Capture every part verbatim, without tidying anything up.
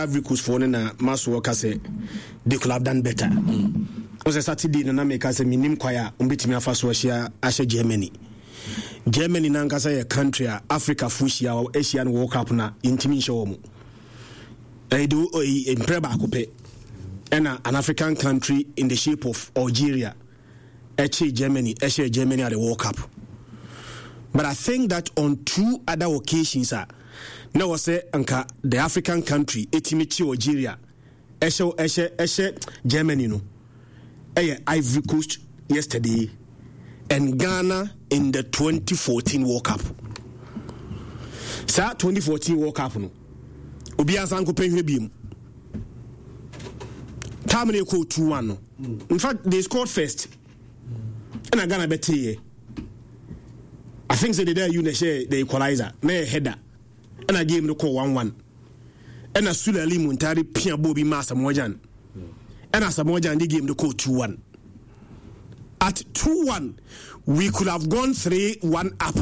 Ivory Coast for na maso say they could have done better. Was a Saturday na make us a minim kwaya umbitimi afa so hia ahye Germany. Germany na nkasa ye country Africa fushia or Asian World Cup na intimi show mu. I do in preba akope. And an African country in the shape of Algeria, actually Germany, actually Germany at the World Cup. But I think that on two other occasions, uh, now I say anka the African country, etimichi Algeria, actually, actually, actually Germany no, eh Ivory Coast yesterday, and Ghana in the twenty fourteen World Cup. Sa twenty fourteen World Cup no, obiya sanko penhwe biem. Time they call two one no. In fact, they scored first. Mm. And I Ghana betray. I think they there you share the equalizer, me header. And I gave him the call one one. And I Sulali Muntari Pia Bobby Master Mojan. And as a Mojan they gave him the call two one. At two one, we could have gone three one up.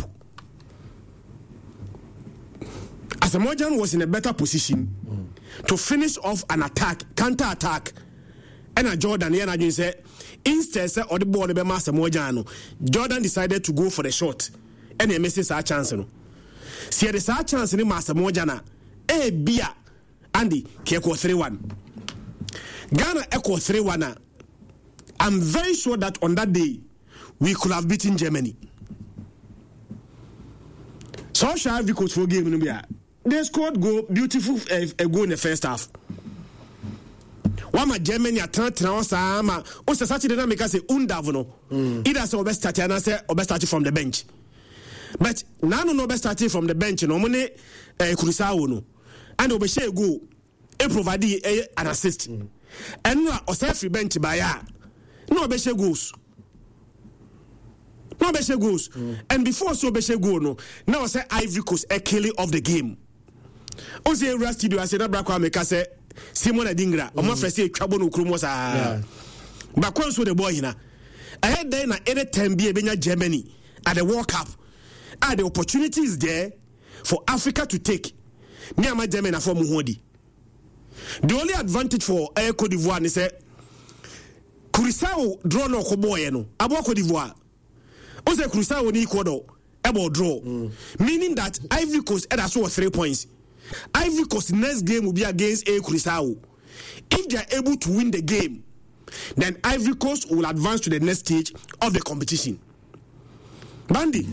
As a Mojan was in a better position mm. to finish off an attack, counter attack. And a Jordan here and say instead say or the ball be master Mojano. Jordan decided to go for the shot. And he misses our chance no. See the sa chance ni master Mojana. Eh bia Andy Keko three one. Ghana echo three one. I'm very sure that on that day we could have beaten Germany. So shall we coach for game no bia. They scored goal beautiful uh, a goal in the first half. Wama Germany atrantra osa ama o se Saturday na make say undav no mm. either say obe start and say obe start from the bench, but now no obe start from the bench no money eh Curaçao no and obe share go e provide eh, an assist mm. and no o say free bench by ya no obe share goals no obe share goals mm. and before so obe share goal no now say Ivory Coast a killing of the game o say Rusty do I say na bra kwa make say Simon Adingra, mm. Omo frese twabo no krumo sa. Ba konso the boy hina. Ahead there na any time be benya Germany at the World Cup. Ah, the opportunity is there for Africa to take. Me ama Germany for muhodi. The only advantage for Air Cote d'Ivoire is say Curaçao draw no ko boy no. Abo Cote d'Ivoire. O say Curaçao ni ikodo ebo draw. Mm. Meaning that Ivory Coast had so three points. Ivory Coast next game will be against A Curaçao. If they are able to win the game, then Ivory Coast will advance to the next stage of the competition. Bandy,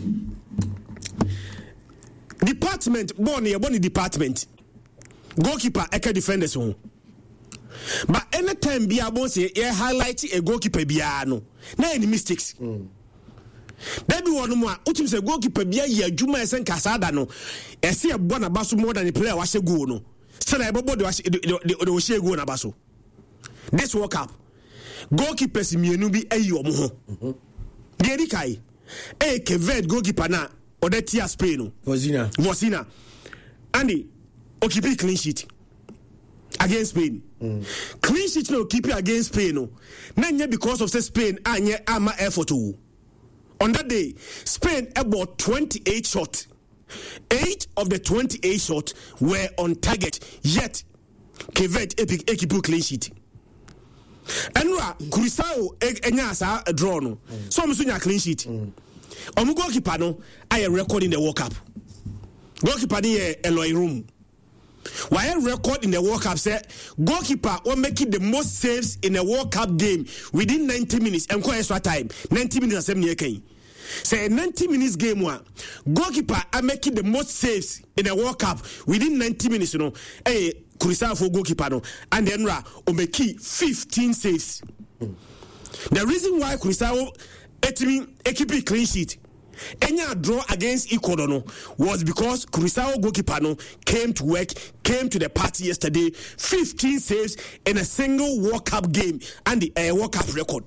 department, born here, born department, goalkeeper, eka defenders home. But anytime be able to say, yeah, highlight a goalkeeper biano, no any mistakes. Mm. Baby one more utim say goalkeeper bia ye adwuma esen kasada no ese e bo na baso more than the player wa hye goal no say na ebobo de de de hye goal na baso. This World Cup goalkeepers mienu bi ayi omo ho de ri kai e Kevin goalkeeper na odetia Spain no Vozina Vozina Andy okipi clean sheet against Spain. Mm. Clean sheet no keep against Spain no na nya because of say Spain anye ama effort to. On that day, Spain about twenty-eight shots. Eight of the twenty-eight shots were on target. Yet, Kevet epic equipu clean sheet. Enra Curaçao enya sa a draw no. So I'm sunya clean sheet. Omu goalkeeper no I record in the World Cup. Goalkeeper ni Eloy Room. Why record in the World Cup say goalkeeper will make it the most saves in a World Cup game within ninety minutes and go extra time. ninety minutes and seven years. Say ninety minutes game one goalkeeper are making the most saves in a World Cup within ninety minutes, you know. Hey, Curaçao for goalkeeper no, and then Ra will make fifteen saves. Mm. The reason why Curaçao equipping clean sheet Enya draw against Ecuador no, was because Curaçao goalkeeper no came to work, came to the party yesterday, fifteen saves in a single World Cup game and the uh, World Cup record.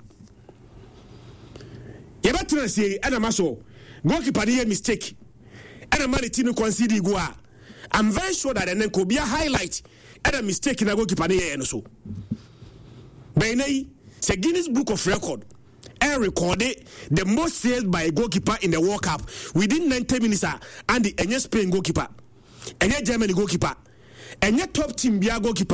You better say, and I'm also goalkeeper here mistake, and a man team concede goal. I'm very sure that then could be a highlight and a mistake in a goalkeeper here and so. Benay, say Guinness Book of Record. And recorded the most saves by a goalkeeper in the World Cup within ninety minutes. And the Spain goalkeeper, and Germany goalkeeper, and your top team be a goalkeeper.